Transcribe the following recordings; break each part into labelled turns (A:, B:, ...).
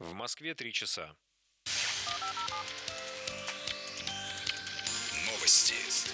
A: В Москве 3 часа.
B: Новости.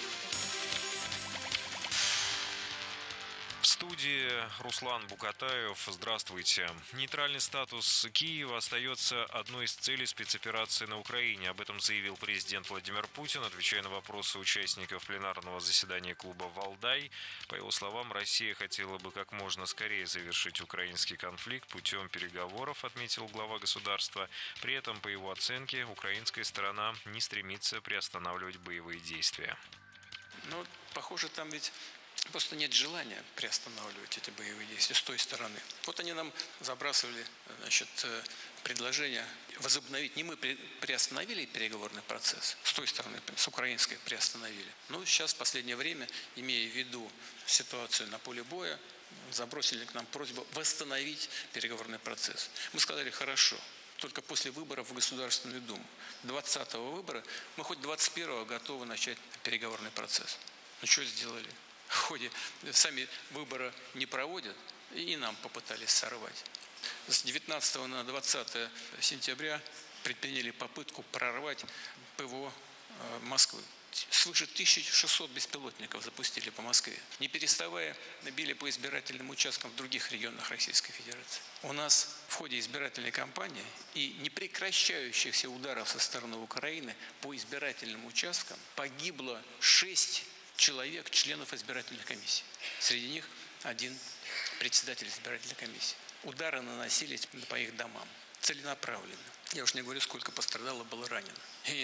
A: В студии Руслан Букатаев. Здравствуйте. Нейтральный статус Киева остается одной из целей спецоперации на Украине. Об этом заявил президент Владимир Путин, отвечая на вопросы участников пленарного заседания клуба «Валдай». По его словам, Россия хотела бы как можно скорее завершить украинский конфликт путем переговоров, отметил глава государства. При этом, по его оценке, украинская сторона не стремится приостанавливать боевые действия.
C: Похоже, там ведь просто нет желания приостанавливать эти боевые действия с той стороны. Вот они нам забрасывали, предложение возобновить. Не мы приостановили переговорный процесс, с той стороны, с украинской приостановили. Но сейчас, в последнее время, имея в виду ситуацию на поле боя, забросили к нам просьбу восстановить переговорный процесс. Мы сказали, хорошо, только после выборов в Государственную Думу. 20-го выбора, мы хоть 21-го готовы начать переговорный процесс. Ну что сделали? В ходе сами выборы не проводят, и нам попытались сорвать. С 19 на 20 сентября предприняли попытку прорвать ПВО Москвы. Свыше 1600 беспилотников запустили по Москве. Не переставая, били по избирательным участкам в других регионах Российской Федерации. У нас в ходе избирательной кампании и непрекращающихся ударов со стороны Украины по избирательным участкам погибло 6 человек, членов избирательных комиссий. Среди них один председатель избирательной комиссии. Удары наносились по их домам. Целенаправленно. Я уж не говорю, сколько пострадало, было ранено.